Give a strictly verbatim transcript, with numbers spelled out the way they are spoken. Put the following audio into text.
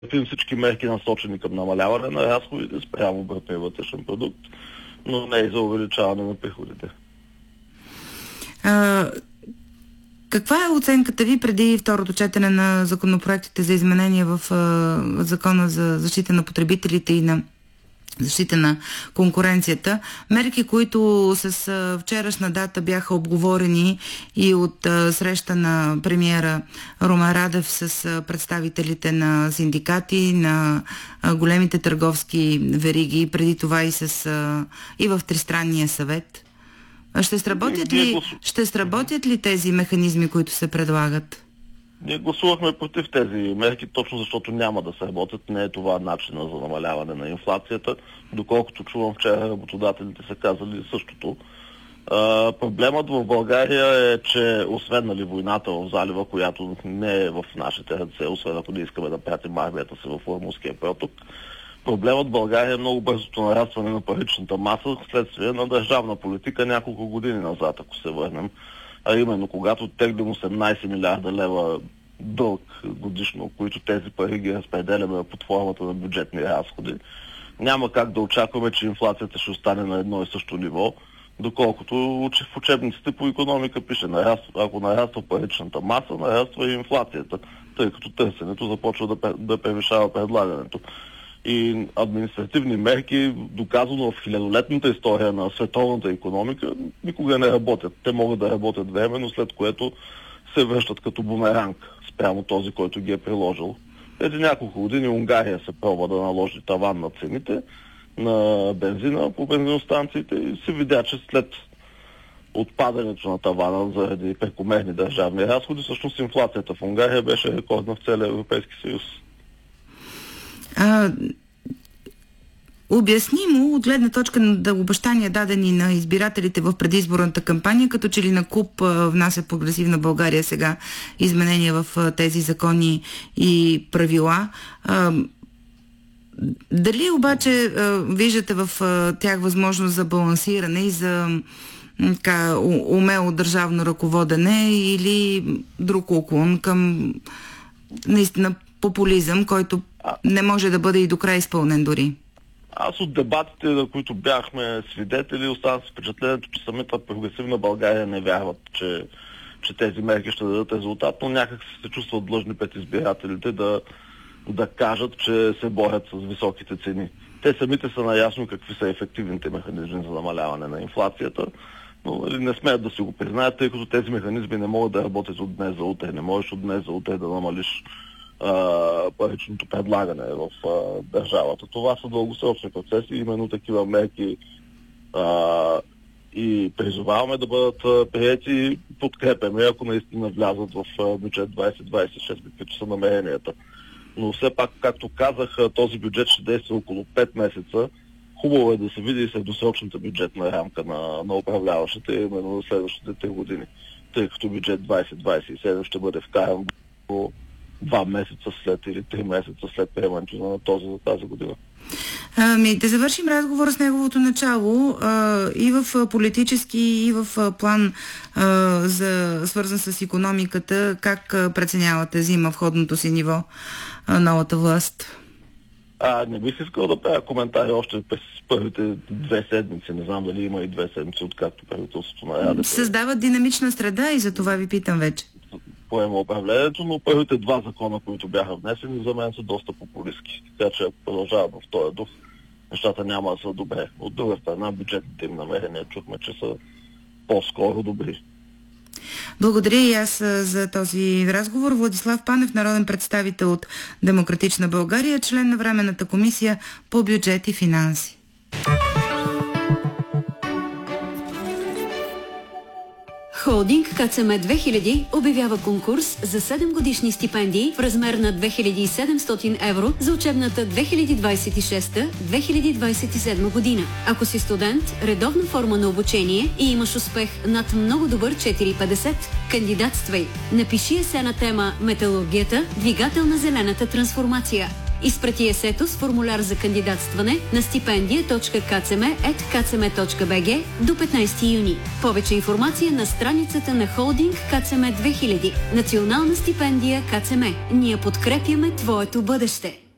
всички мерки насочени към намаляване на разходите спрямо брутния вътрешен продукт, но не и за увеличаване на приходите. А, каква е оценката ви преди второто четене на законопроектите за изменения в а, Закона за защита на потребителите и на защита на конкуренцията? Мерки, които с а, вчерашна дата бяха обговорени и от а, среща на премиера Румен Радев с а, представителите на синдикати, на а, големите търговски вериги, преди това и, с, а, и в Тристранния съвет. Ще сработят ли, ще сработят ли тези механизми, които се предлагат? Ние гласувахме против тези мерки, точно защото няма да се работят. Не е това начина за намаляване на инфлацията. Доколкото чувам вчера, работодателите са казали същото. А, проблемът в България е, че освен нали, войната в залива, която не е в нашите ръце, освен ако не искаме да пратим армията си в Ормузския проток, проблемът в България е много бързото нарастване на паричната маса вследствие на държавна политика няколко години назад, ако се върнем. А именно, когато теглим осемнайсет милиарда лева дълг годишно, които тези пари ги разпределяме под формата на бюджетни разходи, няма как да очакваме, че инфлацията ще остане на едно и също ниво, доколкото в учебниците по икономика пише, ако нараства паричната маса, нараства и инфлацията, тъй като търсенето започва да, да превишава предлагането. И административни мерки, доказано в хилядолетната история на световната икономика, никога не работят. Те могат да работят временно, след което се връщат като бумеранг спрямо този, който ги е приложил. Преди няколко години Унгария се пробва да наложи таван на цените на бензина по бензиностанциите и се видя, че след отпадането на тавана заради прекомерни държавни разходи, всъщност инфлацията в Унгария беше рекордна в целия Европейски съюз. А, обяснимо от гледна точка на обещания дадени на избирателите в предизборната кампания, като че ли на куп а, внася Прогресивна България сега изменения в а, тези закони и правила. А, дали обаче а, виждате в а, тях възможност за балансиране и за така, умело държавно ръководене или друг уклон към наистина популизъм, който не може да бъде и до край изпълнен дори? Аз от дебатите, на които бяхме свидетели, оставам с впечатлението, че самата Прогресивна България не вярват, че, че тези мерки ще дадат резултат, но някак се чувстват длъжни пред избирателите да, да кажат, че се борят с високите цени. Те самите са наясно какви са ефективните механизми за намаляване на инфлацията, но не смеят да си го признаят, тъй като тези механизми не могат да работят от днес за утре. Не можеш от днес за утре да намалиш паричното предлагане в а, държавата. Това са дългосрочни процеси, именно такива мерки а, и призоваваме да бъдат а, приети и подкрепяме, ако наистина влязат в а, бюджет двайсет двайсет и шест, каквито са намеренията. Но все пак, както казах, този бюджет ще действа около пет месеца. Хубаво е да се види и средносрочната бюджетна рамка на, на управляващите, именно на следващите три години, тъй като бюджет двайсет двайсет и седем ще бъде вкаран по два месеца след или три месеца след приемането на този за тази година. Ами, да завършим разговора с неговото начало а, и в политически, и в а, план а, за, свързан с икономиката. Как а, преценявате взима входното си ниво а, новата власт? А, не бих искал да правя коментари още през първите две седмици. Не знам дали има и две седмици, откакто правителството на Радев. Създават динамична среда и за това ви питам вече. Поема управлението, но първите два закона, които бяха внесени, за мен са доста популистки. Така че ако продължават в този дух, нещата няма да са добре. От друга страна, бюджетните им намерения чухме, че са по-скоро добри. Благодаря и аз за този разговор. Владислав Панев, народен представител от Демократична България, член на Временната комисия по бюджет и финанси. Холдинг КЦМ две хиляди обявява конкурс за седем годишни стипендии в размер на две хиляди и седемстотин евро за учебната две хиляди двайсет и шеста - две хиляди двайсет и седма година. Ако си студент, редовна форма на обучение и имаш успех над много добър четири петдесет, кандидатствай. Напиши есе на тема "Металургията, двигател на зелената трансформация". Изпрати есето с формуляр за кандидатстване на стипендия точка кацеме ет кацеме точка бг до петнайсети юни. Повече информация на страницата на Холдинг КЦМ две хиляди. Национална стипендия КЦМ. Ние подкрепяме твоето бъдеще.